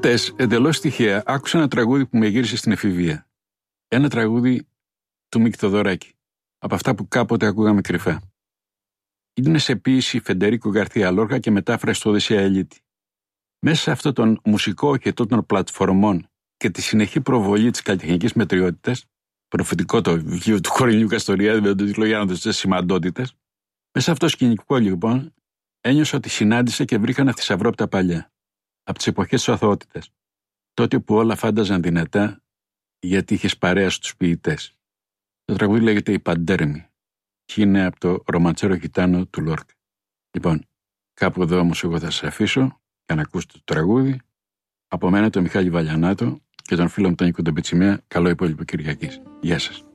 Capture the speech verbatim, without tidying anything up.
Χτες, εντελώς τυχαία, άκουσα ένα τραγούδι που με γύρισε στην εφηβεία. Ένα τραγούδι του Μίκη Θοδωράκη. Από αυτά που κάποτε ακούγαμε κρυφά. Είναι σε ποίηση Φεντερίκο Γκαρθία Λόρκα και μετάφραση του Οδυσσέα Ελίτη. Μέσα σε αυτόν τον μουσικό οχετό των πλατφορμών και τη συνεχή προβολή της καλλιτεχνικής μετριότητας, προφητικό το βιβλίο του Κορνηλίου Καστοριάδη με τον τίτλο «Γιάννατος στις σημαντότητες», μέσα σε αυτό το σκηνικό λοιπόν ένιωσα ότι συνάντησα και βρήκα ένα θησαυρό από τα παλιά, από τις εποχές της αθωότητας, τότε που όλα φάνταζαν δυνατά γιατί είχες παρέα στους ποιητές. Το τραγούδι λέγεται «Η Παντέρμη» και είναι από το Ρομαντσέρο Γιτάνο του Λόρκα. Λοιπόν, κάπου εδώ όμως εγώ θα σας αφήσω για να ακούσετε το τραγούδι. Από μένα τον Μιχάλη Βαλιανάτο και τον φίλο μου τον Νίκο τον Πιτσιμέα. Καλό υπόλοιπο Κυριακής. Γεια σας.